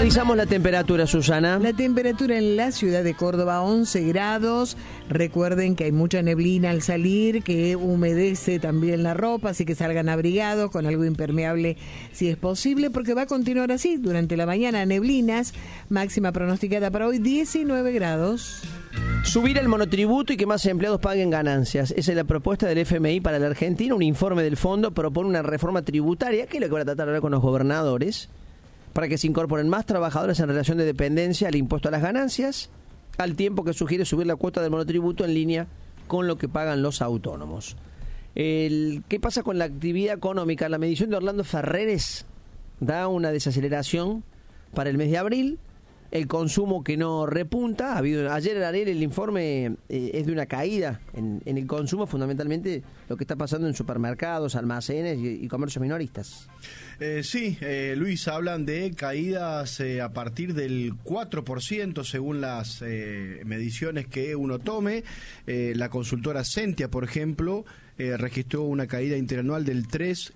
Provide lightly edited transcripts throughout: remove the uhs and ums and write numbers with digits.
Actualizamos la temperatura, Susana. La temperatura en la ciudad de Córdoba, 11 grados. Recuerden que hay mucha neblina al salir, que humedece también la ropa, así que salgan abrigados con algo impermeable si es posible, porque va a continuar así durante la mañana. Neblinas, máxima pronosticada para hoy, 19 grados. Subir el monotributo y que más empleados paguen ganancias. Esa es la propuesta del FMI para la Argentina. Un informe del fondo propone una reforma tributaria, que es lo que van a tratar ahora con los gobernadores, para que se incorporen más trabajadores en relación de dependencia al impuesto a las ganancias, al tiempo que sugiere subir la cuota del monotributo en línea con lo que pagan los autónomos. ¿Qué pasa con la actividad económica? La medición de Orlando Ferreres da una desaceleración para el mes de abril. El consumo que no repunta. Ayer, Ariel, el informe es de una caída en el consumo, fundamentalmente lo que está pasando en supermercados, almacenes y comercios minoristas. Sí, Luis, hablan de caídas a partir del 4% según las mediciones que uno tome. La consultora Sentia, por ejemplo, registró una caída interanual del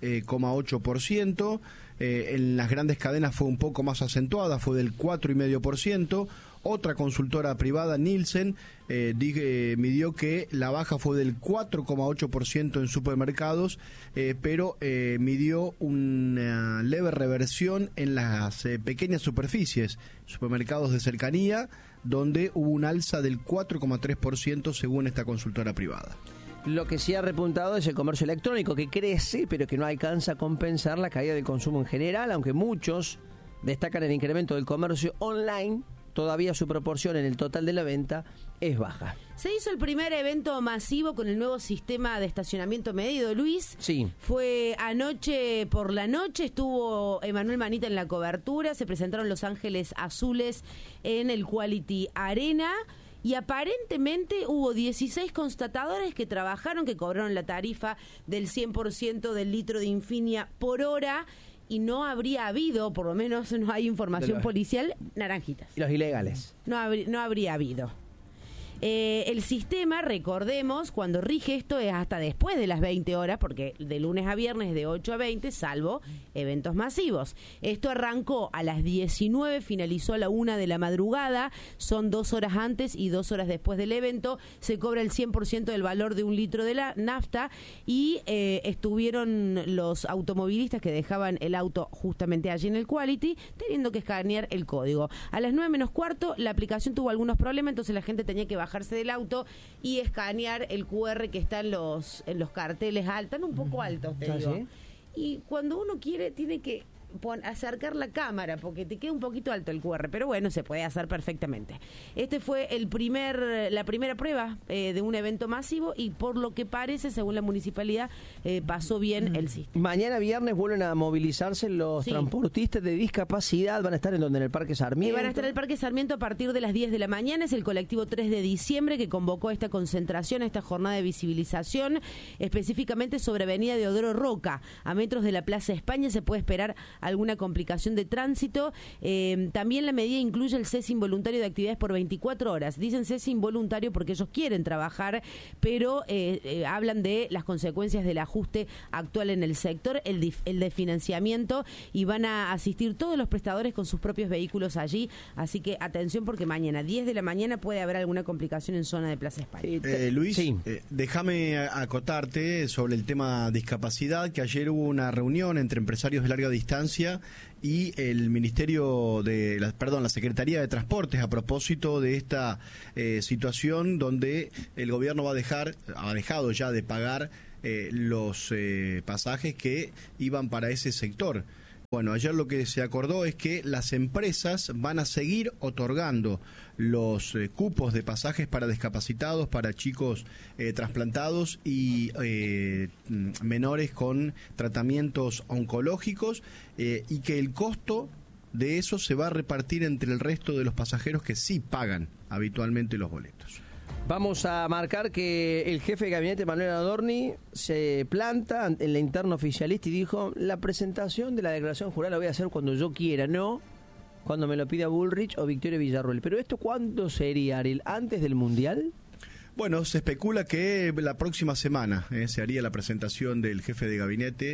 3,8%. En las grandes cadenas fue un poco más acentuada, fue del 4,5%. Otra consultora privada, Nielsen, midió que la baja fue del 4,8% en supermercados, pero midió una leve reversión en las pequeñas superficies, supermercados de cercanía, donde hubo un alza del 4,3% según esta consultora privada. Lo que sí ha repuntado es el comercio electrónico, que crece, pero que no alcanza a compensar la caída del consumo en general, aunque muchos destacan el incremento del comercio online. Todavía su proporción en el total de la venta es baja. Se hizo el primer evento masivo con el nuevo sistema de estacionamiento medido, Luis. Sí. Fue anoche por la noche, estuvo Emanuel Manita en la cobertura, se presentaron Los Ángeles Azules en el Quality Arena. Y aparentemente hubo 16 constatadores que trabajaron, que cobraron la tarifa del 100% del litro de Infinia por hora, y no habría habido, por lo menos no hay información policial, naranjitas. Y los ilegales. No habría habido. El sistema, recordemos, cuando rige esto es hasta después de las 20 horas, porque de lunes a viernes de 8 a 20, salvo eventos masivos. Esto arrancó a las 19, finalizó a la 1 de la madrugada, son 2 horas antes y 2 horas después del evento. Se cobra el 100% del valor de un litro de la nafta y estuvieron los automovilistas que dejaban el auto justamente allí en el Quality, teniendo que escanear el código. A las 9 menos cuarto, la aplicación tuvo algunos problemas, entonces la gente tenía que bajarse del auto y escanear el QR que está en los carteles altos, están un poco altos, te digo. ¿Sí? Y cuando uno quiere, tiene que acercar la cámara porque te queda un poquito alto el QR, pero bueno, se puede hacer perfectamente. Este fue la primera prueba de un evento masivo y por lo que parece, según la municipalidad, pasó bien el sistema. Mañana viernes vuelven a movilizarse los transportistas de discapacidad. Van a estar en el Parque Sarmiento. Van a estar en el Parque Sarmiento a partir de las 10 de la mañana. Es el colectivo 3 de diciembre que convocó esta concentración, esta jornada de visibilización, específicamente sobre Avenida Deodoro Roca, a metros de la Plaza España. Se puede esperar alguna complicación de tránsito. También la medida incluye el cese involuntario de actividades por 24 horas. Dicen cese involuntario porque ellos quieren trabajar, pero hablan de las consecuencias del ajuste actual en el sector, el de financiamiento, y van a asistir todos los prestadores con sus propios vehículos allí. Así que atención porque mañana, 10 de la mañana, puede haber alguna complicación en zona de Plaza España. Luis, déjame acotarte sobre el tema discapacidad, que ayer hubo una reunión entre empresarios de larga distancia y el Ministerio de la Secretaría de Transportes a propósito de esta situación donde el gobierno ha dejado ya de pagar los pasajes que iban para ese sector. Bueno, ayer lo que se acordó es que las empresas van a seguir otorgando los cupos de pasajes para discapacitados, para chicos trasplantados y menores con tratamientos oncológicos, y que el costo de eso se va a repartir entre el resto de los pasajeros que sí pagan habitualmente los boletos. Vamos a marcar que el jefe de gabinete, Manuel Adorni, se planta en la interna oficialista y dijo: la presentación de la declaración jurada la voy a hacer cuando yo quiera, no cuando me lo pida Bullrich o Victoria Villarruel. ¿Pero esto cuándo sería, Ariel? ¿Antes del Mundial? Bueno, se especula que la próxima semana se haría la presentación del jefe de gabinete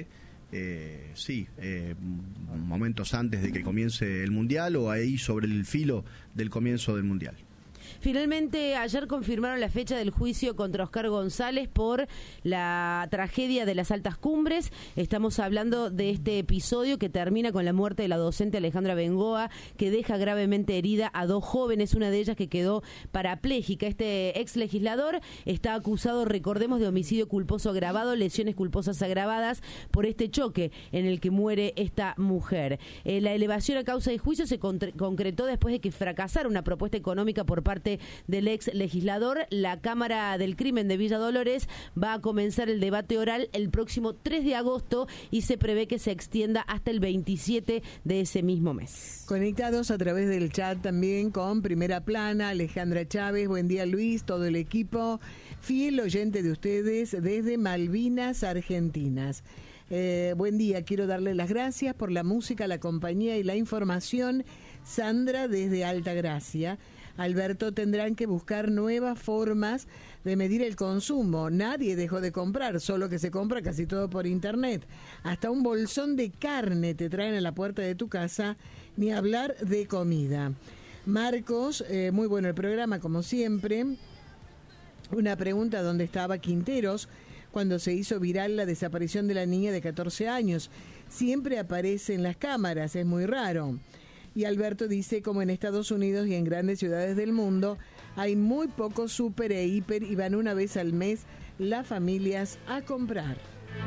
momentos antes de que comience el Mundial o ahí sobre el filo del comienzo del Mundial. Finalmente, ayer confirmaron la fecha del juicio contra Oscar González por la tragedia de las Altas Cumbres. Estamos hablando de este episodio que termina con la muerte de la docente Alejandra Bengoa, que deja gravemente herida a 2 jóvenes, una de ellas que quedó parapléjica. Este ex legislador está acusado, recordemos, de homicidio culposo agravado, lesiones culposas agravadas por este choque en el que muere esta mujer. La elevación a causa de juicio se concretó después de que fracasara una propuesta económica por parte del ex legislador. La Cámara del Crimen de Villa Dolores va a comenzar el debate oral el próximo 3 de agosto y se prevé que se extienda hasta el 27 de ese mismo mes. Conectados a través del chat también con Primera Plana, Alejandra Chávez, buen día Luis, todo el equipo, fiel oyente de ustedes desde Malvinas, Argentinas. Buen día, quiero darle las gracias por la música, la compañía y la información. Sandra desde Altagracia. Alberto, tendrán que buscar nuevas formas de medir el consumo. Nadie dejó de comprar, solo que se compra casi todo por internet. Hasta un bolsón de carne te traen a la puerta de tu casa, ni hablar de comida. Marcos, muy bueno el programa como siempre. Una pregunta, ¿dónde estaba Quinteros cuando se hizo viral la desaparición de la niña de 14 años? Siempre aparece en las cámaras, es muy raro. Y Alberto dice, como en Estados Unidos y en grandes ciudades del mundo, hay muy pocos súper e hiper y van una vez al mes las familias a comprar.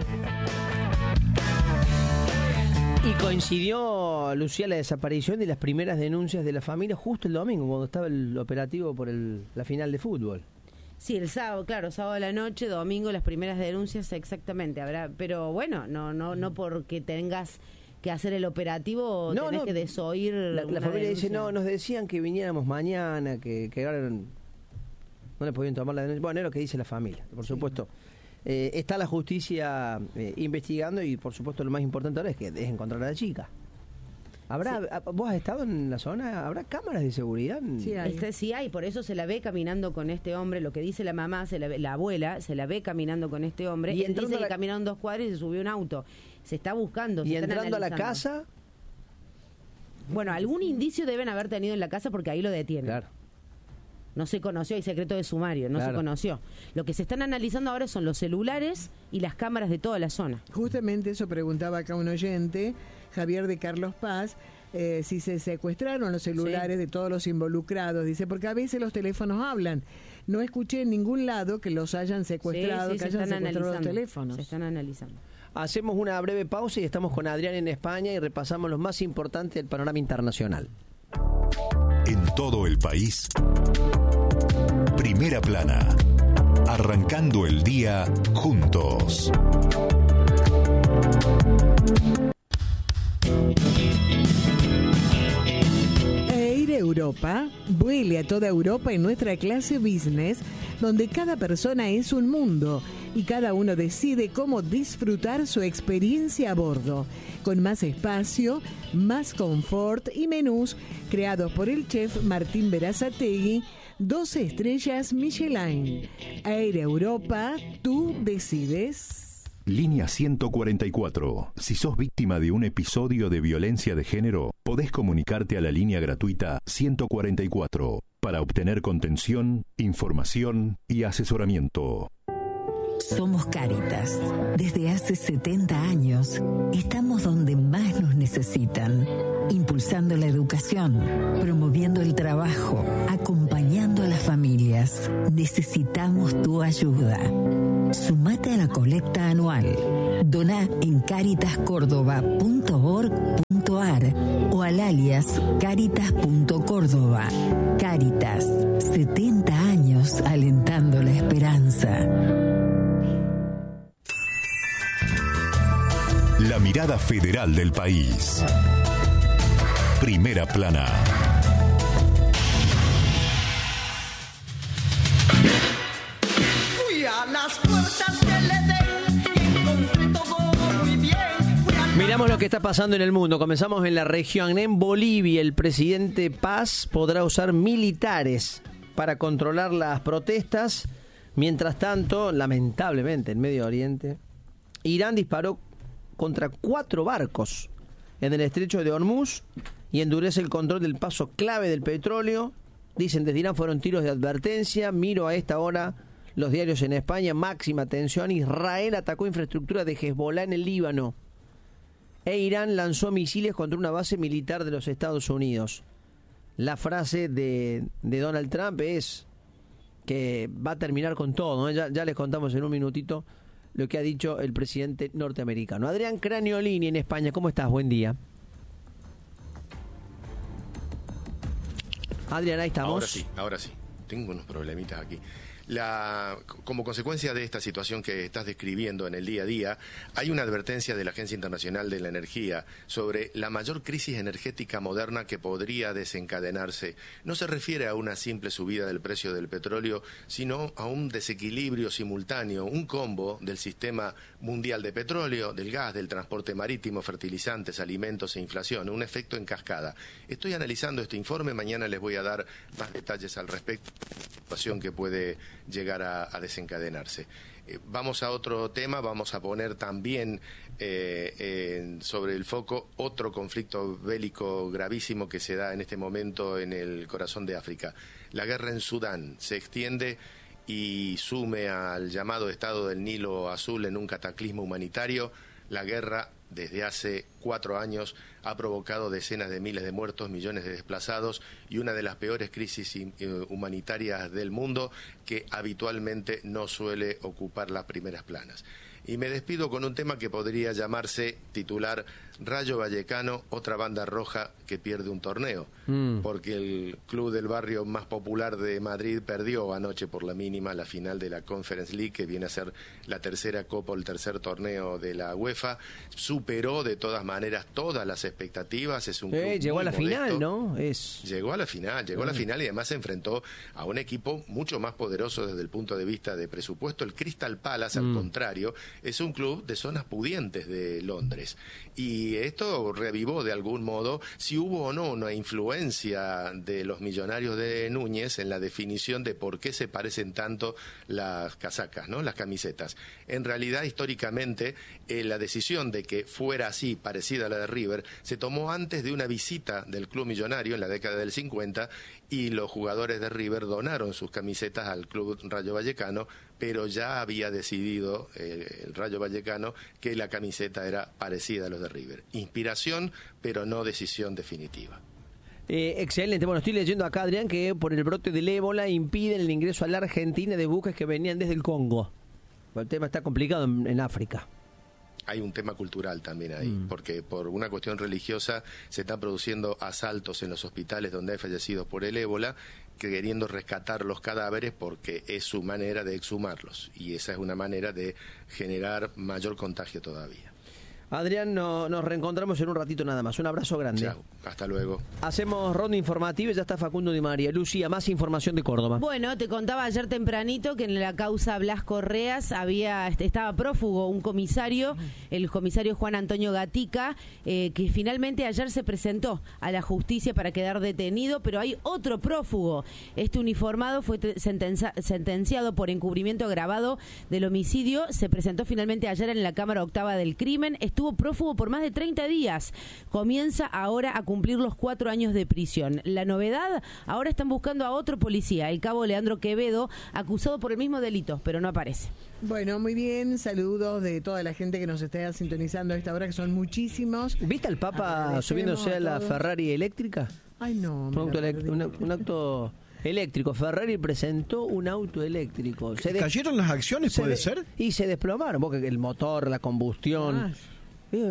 Y coincidió, Lucía, la desaparición de las primeras denuncias de la familia justo el domingo, cuando estaba el operativo por la final de fútbol. Sí, el sábado, claro, sábado a la noche, domingo las primeras denuncias, exactamente. Pero bueno, no porque tengas que hacer el operativo, tenés que desoír. La familia dice, nos decían que viniéramos mañana, que ahora no le podían tomar la denuncia. Bueno, es lo que dice la familia, por supuesto. Está la justicia investigando y, por supuesto, lo más importante ahora es encontrar a la chica. ¿Vos has estado en la zona? ¿Habrá cámaras de seguridad? Sí hay, por eso se la ve caminando con este hombre. Lo que dice la mamá, la abuela, se la ve caminando con este hombre. Y él dice que caminaron 2 cuadras y se subió un auto. Se está buscando. ¿Y entrando a la casa? Bueno, algún indicio deben haber tenido en la casa porque ahí lo detienen. Claro. No se conoció, hay secreto de sumario, se conoció. Lo que se están analizando ahora son los celulares y las cámaras de toda la zona. Justamente eso preguntaba acá un oyente, Javier de Carlos Paz, si se secuestraron los celulares de todos los involucrados. Dice, porque a veces los teléfonos hablan. No escuché en ningún lado que los hayan secuestrado, que hayan secuestrado los teléfonos. Se están analizando. Hacemos una breve pausa y estamos con Adrián en España y repasamos lo más importante del panorama internacional. En todo el país, Primera Plana, arrancando el día juntos. Air Europa vuele a toda Europa en nuestra clase business, donde cada persona es un mundo y cada uno decide cómo disfrutar su experiencia a bordo, con más espacio, más confort y menús creados por el chef Martín Berazategui, 12 estrellas Michelin. Air Europa, tú decides. Línea 144. Si sos víctima de un episodio de violencia de género, podés comunicarte a la línea gratuita 144 para obtener contención, información y asesoramiento. Somos Cáritas. Desde hace 70 años estamos donde más nos necesitan, impulsando la educación, promoviendo el trabajo, acompañando a las familias. Necesitamos tu ayuda. Sumate a la colecta anual. Doná en caritascórdoba.org.ar o al alias caritas.córdoba. Cáritas, 70 años alentando la esperanza. La mirada federal del país. Primera Plana. Fui a las puertas del Edén y encontré todo muy bien. Miramos lo que está pasando en el mundo. Comenzamos en la región. En Bolivia, el presidente Paz podrá usar militares para controlar las protestas. Mientras tanto, lamentablemente, en Medio Oriente, Irán disparó contra 4 barcos en el estrecho de Hormuz y endurece el control del paso clave del petróleo. Dicen desde Irán fueron tiros de advertencia. Miro a esta hora los diarios en España, máxima tensión. Israel atacó infraestructura de Hezbollah en el Líbano. E Irán lanzó misiles contra una base militar de los Estados Unidos. La frase de Donald Trump es que va a terminar con todo, ¿no? Ya les contamos en un minutito lo que ha dicho el presidente norteamericano. Adrián Craniolini en España, ¿cómo estás? Buen día. Adrián, ahí estamos. Ahora sí. Tengo unos problemitas aquí. Como consecuencia de esta situación que estás describiendo en el día a día, hay una advertencia de la Agencia Internacional de la Energía sobre la mayor crisis energética moderna que podría desencadenarse. No se refiere a una simple subida del precio del petróleo, sino a un desequilibrio simultáneo, un combo del sistema mundial de petróleo, del gas, del transporte marítimo, fertilizantes, alimentos e inflación, un efecto en cascada. Estoy analizando este informe, mañana les voy a dar más detalles al respecto de la situación que puede llegar a desencadenarse. Vamos a otro tema, vamos a poner también sobre el foco otro conflicto bélico gravísimo que se da en este momento en el corazón de África. La guerra en Sudán se extiende y sume al llamado Estado del Nilo Azul en un cataclismo humanitario. La guerra, desde hace 4 años, ha provocado decenas de miles de muertos, millones de desplazados y una de las peores crisis humanitarias del mundo que habitualmente no suele ocupar las primeras planas. Y me despido con un tema que podría llamarse titular Rayo Vallecano, otra banda roja que pierde un torneo, porque el club del barrio más popular de Madrid perdió anoche por la mínima la final de la Conference League, que viene a ser la tercera copa o el tercer torneo de la UEFA. Superó de todas maneras todas las expectativas. Es un club llegó muy a la modesto. final, ¿no? Llegó a la final y además se enfrentó a un equipo mucho más poderoso desde el punto de vista de presupuesto. El Crystal Palace, al contrario, es un club de zonas pudientes de Londres. Y esto reavivó de algún modo si hubo o no una influencia de los millonarios de Núñez en la definición de por qué se parecen tanto las casacas, ¿no? Las camisetas. En realidad, históricamente, la decisión de que fuera así, parecida a la de River, se tomó antes de una visita del club millonario en la década del 50 y los jugadores de River donaron sus camisetas al club Rayo Vallecano, pero ya había decidido el Rayo Vallecano que la camiseta era parecida a los de River. Inspiración, pero no decisión definitiva. Excelente. Bueno, estoy leyendo acá, Adrián, que por el brote del ébola impiden el ingreso a la Argentina de buques que venían desde el Congo. El tema está complicado en África. Hay un tema cultural también ahí, porque por una cuestión religiosa se están produciendo asaltos en los hospitales donde hay fallecidos por el ébola, queriendo rescatar los cadáveres porque es su manera de exhumarlos, y esa es una manera de generar mayor contagio todavía. Adrián, nos reencontramos en un ratito nada más. Un abrazo grande. Chao, hasta luego. Hacemos ronda informativa y ya está Facundo Di María. Lucía, más información de Córdoba. Bueno, te contaba ayer tempranito que en la causa Blas Correas estaba prófugo un comisario, el comisario Juan Antonio Gatica, que finalmente ayer se presentó a la justicia para quedar detenido, pero hay otro prófugo. Este uniformado fue sentenciado por encubrimiento agravado del homicidio. Se presentó finalmente ayer en la Cámara Octava del Crimen. Estuvo prófugo por más de 30 días. Comienza ahora a cumplir los 4 años de prisión. La novedad, ahora están buscando a otro policía, el cabo Leandro Quevedo, acusado por el mismo delito, pero no aparece. Bueno, muy bien, saludos de toda la gente que nos está sintonizando a esta hora, que son muchísimos. ¿Viste al Papa subiéndose a la Ferrari eléctrica? Ay, no. Un auto eléctrico. Ferrari presentó un auto eléctrico. ¿Cayeron las acciones, puede ser? Y se desplomaron, porque el motor, la combustión... Es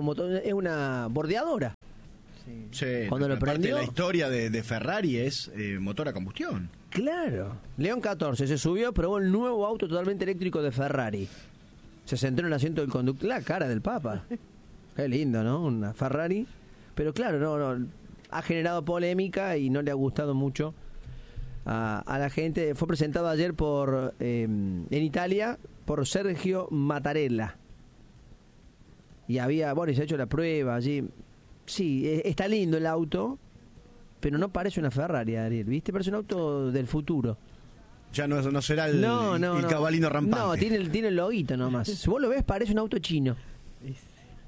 una bordeadora. Sí, cuando lo aparte prendió, la historia de Ferrari es motor a combustión. Claro. León 14 se subió, probó el nuevo auto totalmente eléctrico de Ferrari. Se sentó en el asiento del conductor. La cara del Papa. Qué lindo, ¿no? Una Ferrari. Pero claro, no ha generado polémica y no le ha gustado mucho a la gente. Fue presentado ayer en Italia por Sergio Mattarella. Y y se ha hecho la prueba allí. Sí, está lindo el auto, pero no parece una Ferrari, Ariel, ¿viste? Parece un auto del futuro. Ya no será el cabalino rampante. No, tiene el loguito nomás. Si vos lo ves, parece un auto chino.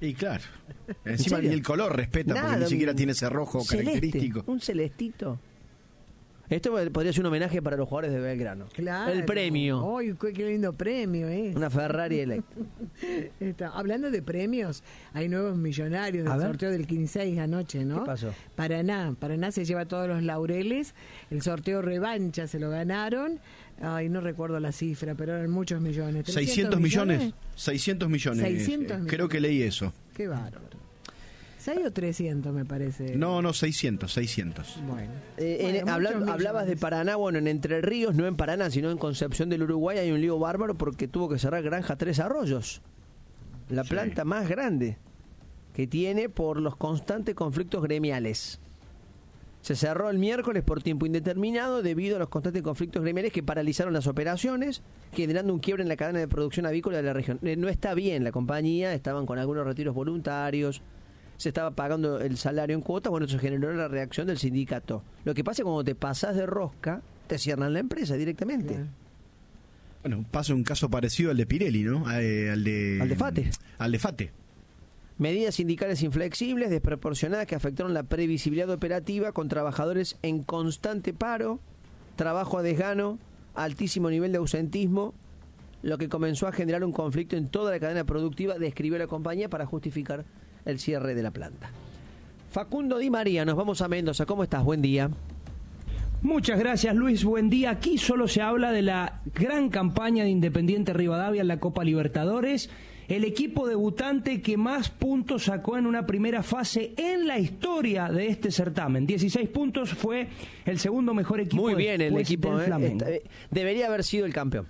Y claro, encima serio? ni el color respeta, Nada, porque ni siquiera tiene ese rojo celeste, característico. un celestito. Esto podría ser un homenaje para los jugadores de Belgrano. Claro. El premio. ¡Ay, qué lindo premio! Una Ferrari eléctrica. Hablando de premios, hay nuevos millonarios del sorteo del 15 anoche, ¿no? ¿Qué pasó? Paraná se lleva todos los laureles. El sorteo revancha se lo ganaron. Ay, no recuerdo la cifra, pero eran muchos millones. 600 millones. 600 millones. 600 millones. Creo que leí eso. Qué bárbaro. 6 o 300 me parece. No, 600. Bueno. Hablabas de Paraná, bueno, en Entre Ríos, no en Paraná, sino en Concepción del Uruguay hay un lío bárbaro porque tuvo que cerrar Granja Tres Arroyos, la planta más grande que tiene por los constantes conflictos gremiales. Se cerró el miércoles por tiempo indeterminado debido a los constantes conflictos gremiales que paralizaron las operaciones, generando un quiebre en la cadena de producción avícola de la región. No está bien la compañía, estaban con algunos retiros voluntarios, se estaba pagando el salario en cuotas, bueno, eso generó la reacción del sindicato. Lo que pasa es que cuando te pasas de rosca, te cierran la empresa directamente. Claro. Bueno, pasa un caso parecido al de Pirelli, ¿no? Al de Fate. Al de Fate. Medidas sindicales inflexibles, desproporcionadas, que afectaron la previsibilidad operativa con trabajadores en constante paro, trabajo a desgano, altísimo nivel de ausentismo, lo que comenzó a generar un conflicto en toda la cadena productiva, describió la compañía para justificar el cierre de la planta. Facundo Di María, nos vamos a Mendoza. ¿Cómo estás? Buen día. Muchas gracias, Luis. Buen día. Aquí solo se habla de la gran campaña de Independiente Rivadavia en la Copa Libertadores. El equipo debutante que más puntos sacó en una primera fase en la historia de este certamen. 16 puntos, fue el segundo mejor equipo. Muy bien el equipo. Del Flamengo. Debería haber sido el campeón.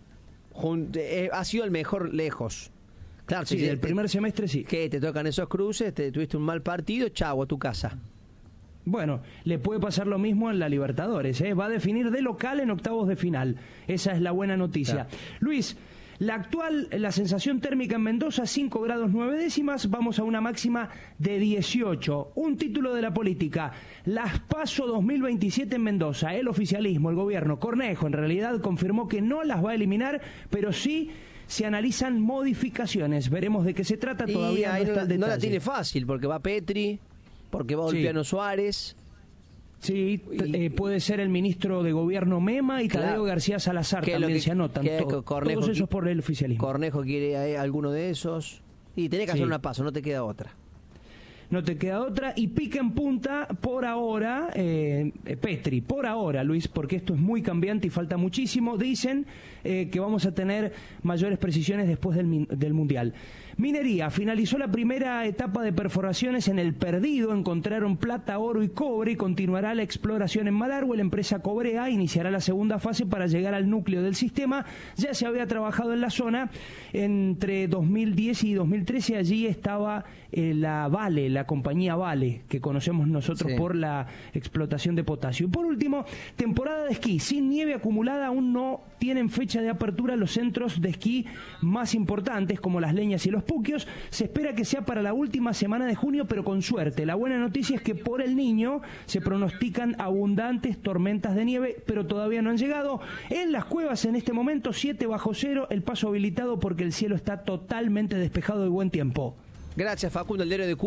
Ha sido el mejor lejos. Claro, sí, el primer semestre sí. Que te tocan esos cruces, tuviste un mal partido, chau, a tu casa. Bueno, le puede pasar lo mismo en la Libertadores, ¿eh? Va a definir de local en octavos de final. Esa es la buena noticia. Claro. Luis, la sensación térmica en Mendoza, 5 grados 9 décimas, vamos a una máxima de 18. Un título de la política, las PASO 2027 en Mendoza. El oficialismo, el gobierno, Cornejo, en realidad confirmó que no las va a eliminar, pero sí se analizan modificaciones. Veremos de qué se trata, todavía no está el detalle. No la tiene fácil, porque va Petri, porque va Olpiano Suárez. Sí, puede ser el ministro de Gobierno Mema y Tadeo García Salazar, también se anotan. Todos esos por el oficialismo. Cornejo quiere alguno de esos. Y tenés que hacer una PASO, no te queda otra. No te queda otra, y pica en punta por ahora, Petri, por ahora, Luis, porque esto es muy cambiante y falta muchísimo. Dicen que vamos a tener mayores precisiones después del Mundial. Minería, finalizó la primera etapa de perforaciones en El Perdido, encontraron plata, oro y cobre, y continuará la exploración en Malargüe. La empresa Cobrea iniciará la segunda fase para llegar al núcleo del sistema. Ya se había trabajado en la zona entre 2010 y 2013, allí estaba la Vale, la compañía Vale, que conocemos nosotros por la explotación de potasio. Y por último, temporada de esquí, sin nieve acumulada, aún no tienen fecha de apertura los centros de esquí más importantes, como Las Leñas y Los Puquios. Se espera que sea para la última semana de junio, pero con suerte. La buena noticia es que por El Niño se pronostican abundantes tormentas de nieve, pero todavía no han llegado. En las cuevas en este momento 7 bajo cero, el paso habilitado porque el cielo está totalmente despejado de buen tiempo. Gracias, Facundo. El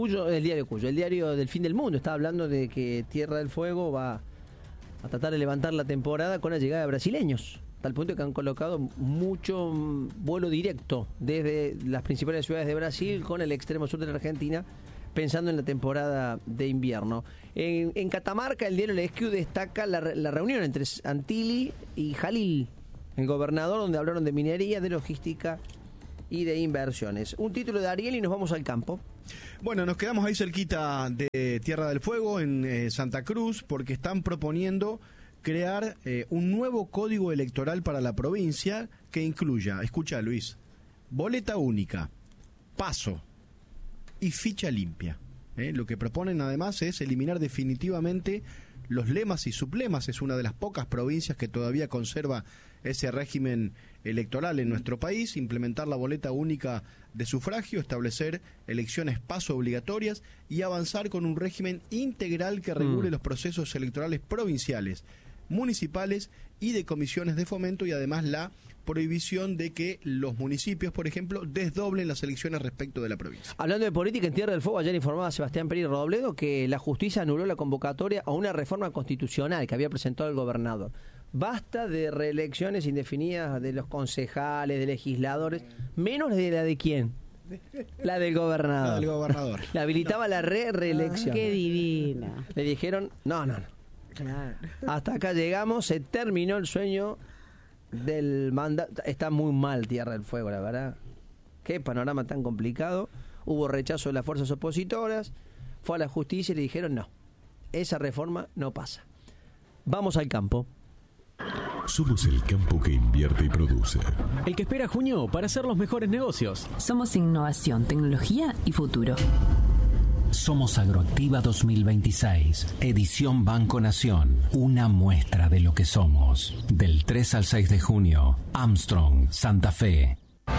diario del fin del mundo está hablando de que Tierra del Fuego va a tratar de levantar la temporada con la llegada de brasileños, tal punto que han colocado mucho vuelo directo desde las principales ciudades de Brasil con el extremo sur de la Argentina, pensando en la temporada de invierno. En Catamarca, el diario El Esquiu destaca la reunión entre Antilli y Jalil, el gobernador, donde hablaron de minería, de logística y de inversiones. Un título de Ariel y nos vamos al campo. Bueno, nos quedamos ahí cerquita de Tierra del Fuego, en Santa Cruz, porque están proponiendo crear un nuevo código electoral para la provincia que incluya, escucha Luis, boleta única, paso y ficha limpia. Lo que proponen además es eliminar definitivamente los lemas y sublemas. Es una de las pocas provincias que todavía conserva ese régimen electoral en nuestro país, implementar la boleta única de sufragio, establecer elecciones paso obligatorias y avanzar con un régimen integral que regule los procesos electorales provinciales. municipales y de comisiones de fomento, y además la prohibición de que los municipios, por ejemplo, desdoblen las elecciones respecto de la provincia. Hablando de política en Tierra del Fuego, ayer informaba Sebastián Pérez Robledo que la justicia anuló la convocatoria a una reforma constitucional que había presentado el gobernador. Basta de reelecciones indefinidas de los concejales, de legisladores, menos de la de quién. La del gobernador. La del gobernador. Le habilitaba la reelección. Qué divina. Le dijeron, no. Claro. Hasta acá llegamos, se terminó el sueño del mandato. Está muy mal Tierra del Fuego, la verdad. Qué panorama tan complicado. Hubo rechazo de las fuerzas opositoras. Fue a la justicia y le dijeron, no, esa reforma no pasa. Vamos al campo. Somos el campo que invierte y produce. El que espera junio para hacer los mejores negocios. Somos innovación, tecnología y futuro. Somos Agroactiva 2026, edición Banco Nación, una muestra de lo que somos. Del 3 al 6 de junio, Armstrong, Santa Fe.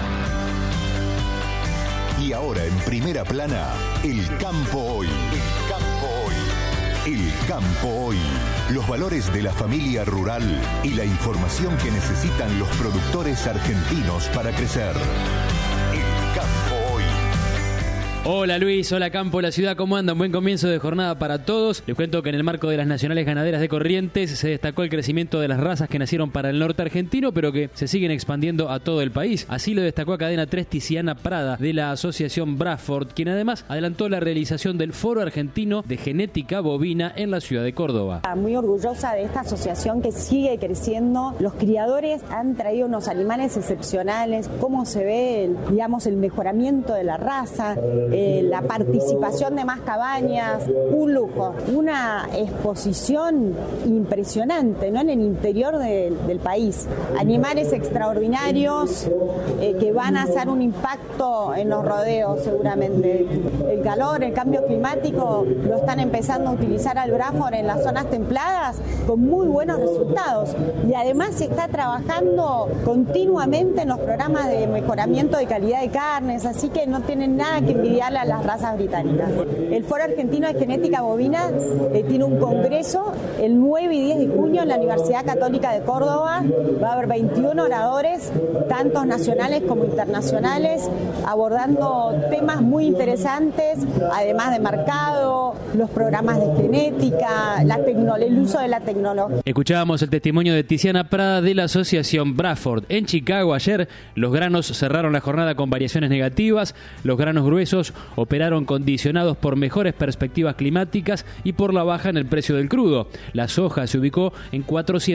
Y ahora en primera plana, el campo hoy. El campo hoy. El campo hoy. Los valores de la familia rural y la información que necesitan los productores argentinos para crecer. El campo hoy. Hola Luis, hola campo, la ciudad, ¿cómo andan? Buen comienzo de jornada para todos. Les cuento que en el marco de las Nacionales Ganaderas de Corrientes se destacó el crecimiento de las razas que nacieron para el norte argentino, pero que se siguen expandiendo a todo el país. Así lo destacó a Cadena 3 Tiziana Prada, de la Asociación Bradford, quien además adelantó la realización del Foro Argentino de Genética Bovina en la ciudad de Córdoba. Muy orgullosa de esta asociación que sigue creciendo. Los criadores han traído unos animales excepcionales. Cómo se ve, el mejoramiento de la raza, la participación de más cabañas, un lujo, una exposición impresionante, ¿no? En el interior del país. Animales extraordinarios que van a hacer un impacto en los rodeos seguramente. El calor, el cambio climático lo están empezando a utilizar al Bradford en las zonas templadas con muy buenos resultados, y además se está trabajando continuamente en los programas de mejoramiento de calidad de carnes, así que no tienen nada que envidiarle a las razas británicas. El Foro Argentino de Genética Bovina tiene un congreso el 9 y 10 de junio en la Universidad Católica de Córdoba. Va a haber 21 oradores, tanto nacionales como internacionales, abordando temas muy interesantes, además de mercado, los programas de genética, el uso de la tecnología. Escuchábamos el testimonio de Tiziana Prada de la Asociación Bradford. En Chicago ayer los granos cerraron la jornada con variaciones negativas. Los granos gruesos operaron condicionados por mejores perspectivas climáticas y por la baja en el precio del crudo. La soja se ubicó en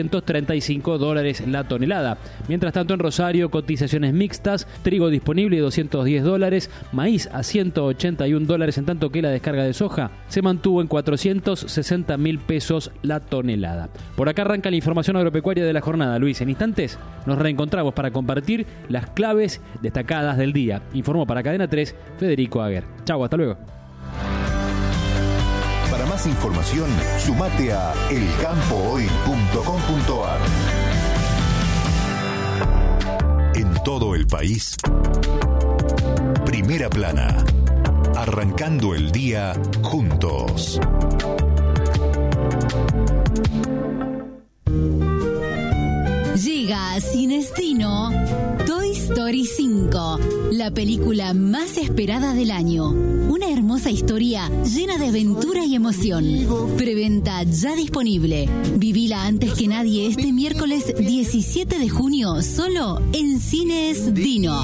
$435 la tonelada. Mientras tanto, en Rosario, cotizaciones mixtas, trigo disponible $210, maíz a $181, en tanto que la descarga de soja se mantuvo en 460.000 pesos la tonelada. Por acá arranca la información agropecuaria de la jornada. Luis, en instantes nos reencontramos para compartir las claves destacadas del día. Informó para Cadena 3 Federico Aguer. Chau, hasta luego. Para más información, sumate a elcampohoy.com.ar. En todo el país, primera plana. Arrancando el día juntos. Llega a Cinestino Toy Story 5, la película más esperada del año. Una hermosa historia llena de aventura y emoción. Preventa ya disponible. Vivila antes que nadie este miércoles 17 de junio, solo en Cines Dino.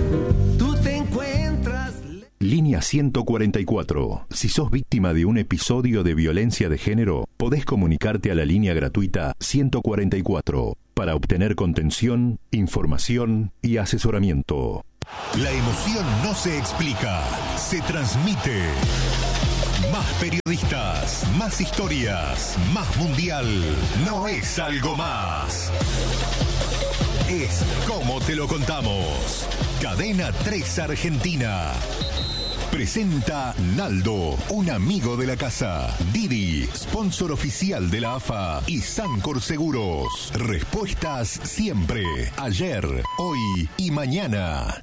Línea 144. Si sos víctima de un episodio de violencia de género, podés comunicarte a la línea gratuita 144 para obtener contención, información y asesoramiento. La emoción no se explica, se transmite. Más periodistas, más historias, más mundial. No es algo más. Es como te lo contamos. Cadena 3 Argentina. Presenta Naldo, un amigo de la casa. Didi, sponsor oficial de la AFA. Y Sancor Seguros. Respuestas siempre. Ayer, hoy y mañana.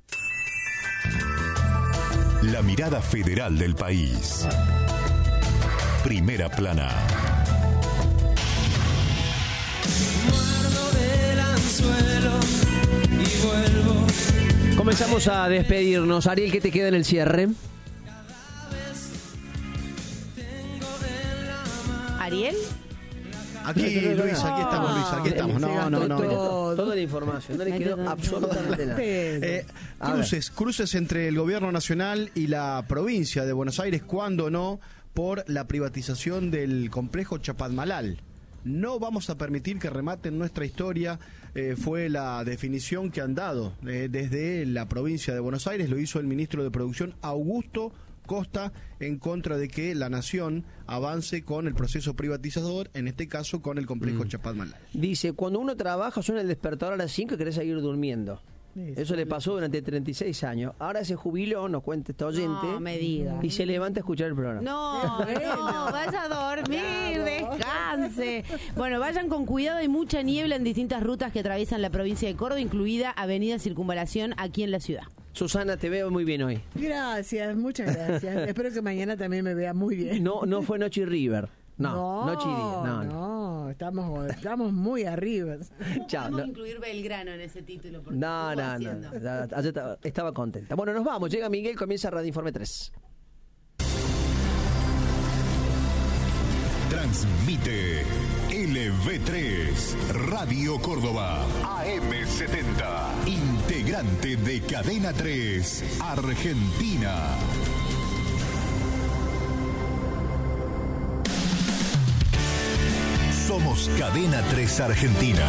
La mirada federal del país. Primera plana. Comenzamos a despedirnos. Ariel, ¿qué te queda en el cierre? ¿Ariel? Aquí, Luis, aquí estamos, Luis, aquí estamos. No. Toda la información, no le quedó absolutamente nada. Cruces entre el gobierno nacional y la provincia de Buenos Aires, cuando no, por la privatización del complejo Chapadmalal. No vamos a permitir que rematen nuestra historia, fue la definición que han dado desde la provincia de Buenos Aires. Lo hizo el ministro de Producción, Augusto Costa, en contra de que la nación avance con el proceso privatizador, en este caso con el complejo Chapadmalal. Dice, cuando uno trabaja suena el despertador a las 5 y querés seguir durmiendo. Eso le pasó durante 36 años. Ahora se jubiló, nos cuenta este oyente. No me digas. Y se levanta a escuchar el programa. No, vaya a dormir, descanse. Bueno, vayan con cuidado, hay mucha niebla en distintas rutas que atraviesan la provincia de Córdoba, incluida Avenida Circunvalación aquí en la ciudad. Susana, te veo muy bien hoy. Gracias, muchas gracias. Espero que mañana también me vea muy bien. No fue Noche River. No, Noche y día. No, estamos muy arriba. Chao. Vamos a incluir Belgrano en ese título. No. Ayer estaba contenta. Bueno, nos vamos. Llega Miguel, comienza Radio Informe 3. Transmite LV3, Radio Córdoba, AM70, integrante de Cadena 3, Argentina. Somos Cadena 3 Argentina,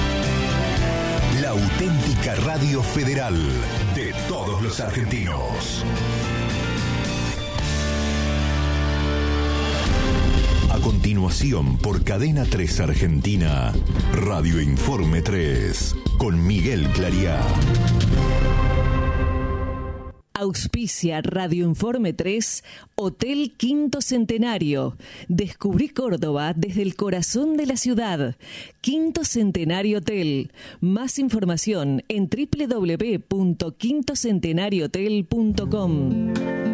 la auténtica radio federal de todos los argentinos. A continuación, por Cadena 3 Argentina, Radio Informe 3, con Miguel Clariá. Auspicia Radio Informe 3, Hotel Quinto Centenario. Descubrí Córdoba desde el corazón de la ciudad. Quinto Centenario Hotel. Más información en www.quintocentenariohotel.com.